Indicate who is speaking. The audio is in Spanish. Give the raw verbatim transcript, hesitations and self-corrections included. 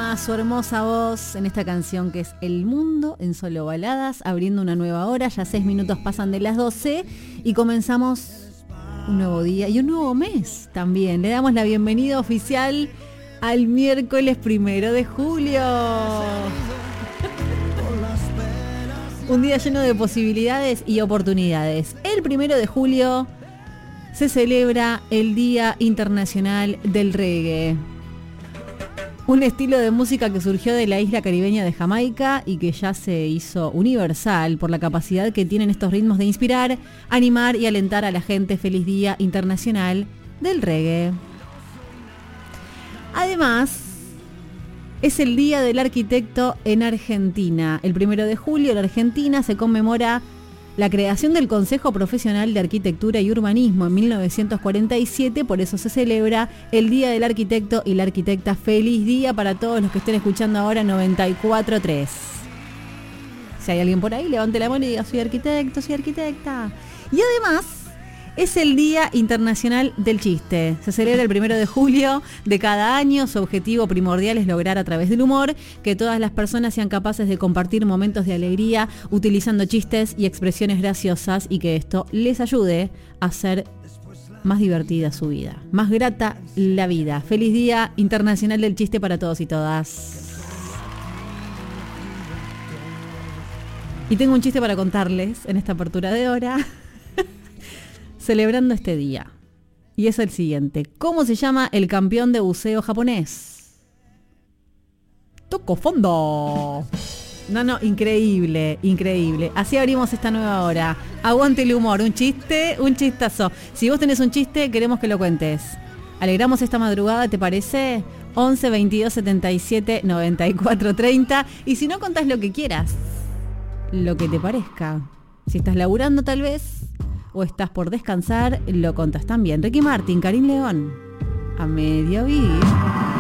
Speaker 1: a su hermosa voz en esta canción que es El Mundo en Solo Baladas, abriendo una nueva hora. Ya seis minutos pasan de las doce y comenzamos un nuevo día y un nuevo mes también. Le damos la bienvenida oficial al miércoles primero de julio. Un día lleno de posibilidades y oportunidades. El primero de julio se celebra el Día Internacional del Reggae. Un estilo de música que surgió de la isla caribeña de Jamaica y que ya se hizo universal por la capacidad que tienen estos ritmos de inspirar, animar y alentar a la gente. Feliz Día Internacional del Reggae. Además, es el Día del Arquitecto en Argentina. El primero de julio en Argentina se conmemora la creación del Consejo Profesional de Arquitectura y Urbanismo en mil novecientos cuarenta y siete, por eso se celebra el Día del Arquitecto y la Arquitecta. Feliz día para todos los que estén escuchando ahora noventa y cuatro punto tres. Si hay alguien por ahí, levante la mano y diga, soy arquitecto, soy arquitecta. Y además, es el Día Internacional del Chiste. Se celebra el primero de julio de cada año. Su objetivo primordial es lograr a través del humor que todas las personas sean capaces de compartir momentos de alegría utilizando chistes y expresiones graciosas y que esto les ayude a hacer más divertida su vida, más grata la vida. Feliz Día Internacional del Chiste para todos y todas. Y tengo un chiste para contarles en esta apertura de hora. Celebrando este día. Y es el siguiente. ¿Cómo se llama el campeón de buceo japonés? Toco fondo. No, no, increíble, increíble. Así abrimos esta nueva hora. Aguante el humor, un chiste, un chistazo. Si vos tenés un chiste, queremos que lo cuentes. Alegramos esta madrugada, ¿te parece? once, veintidós, setenta y siete, noventa y cuatro, treinta. Y si no, contás lo que quieras. Lo que te parezca. Si estás laburando tal vez, o estás por descansar, lo contás también. Ricky Martin, Karim León, a medio vivir.